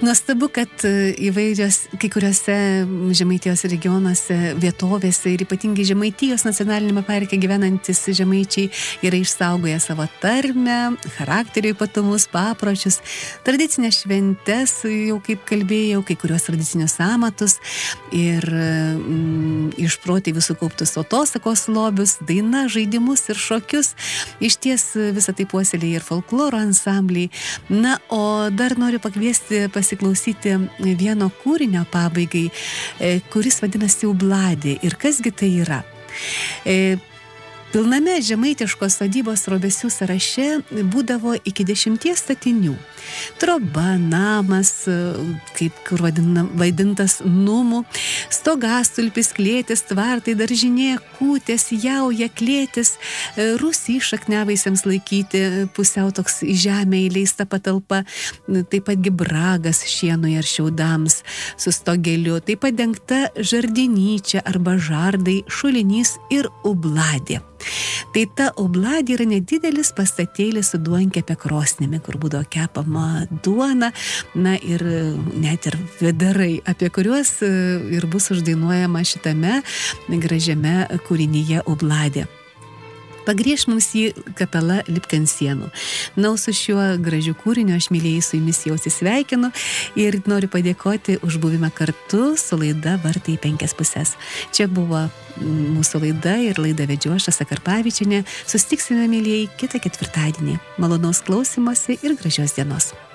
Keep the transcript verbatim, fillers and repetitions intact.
Nuostabu, kad įvairios, kai kuriuose Žemaitijos regionuose, vietovėse ir ypatingai Žemaitijos nacionalinėme parke gyvenantis žemaičiai yra išsaugoję savo tarmę, charakterio ypatumus, papročius, tradicinės šventes, jau kaip kalbėjau, kai kuriuos tradicinius amatus ir mm, iš protėvių sukauptus tautosakos lobius, daina, žaidimus ir šokius. Iš ties visą tai puoselėja ir folkloro ansambliai. Na, o dar noriu pakviesti pasiklausyti vieno kūrinio pabaigai, kuris vadinasi Ubladė. Ir kasgi tai yra? Pilname žemaitiškos sodybos Robesių sąraše būdavo iki dešimties statinių. Troba, namas, kaip kur vadina, vaidintas numų, stogastulpis, klėtis, tvartai, daržinė, kūtės, jauja, klėtis, rūsy šaknevaisiams laikyti, pusiau toks į žemę įleista patalpa, taip pat gibragas šienui ar šiaudams su stogeliu, taip pat dengta žardinyčia arba žardai, šulinys ir ubladė. Tai ta ubladė yra nedidelis pastatėlis su duonkepė krosnimi, kur būdavo kepama duona, na ir net ir vėdarai, apie kuriuos ir bus uždainuojama šitame gražiame kūrinyje Ubladė. Pagrieš mums jį kapela Lipti ant sienų. Na, su šiuo gražiu kūriniu aš, mylėjai, su jumis jau atsisveikinu ir noriu padėkoti už buvimą kartu su laida Vartai į penkias puses. Čia buvo mūsų laida ir laida vedžiau aš, Rasa Karpavičienė. Susitiksime, mylėjai, kitą ketvirtadienį. Malonaus klausymosi ir gražios dienos.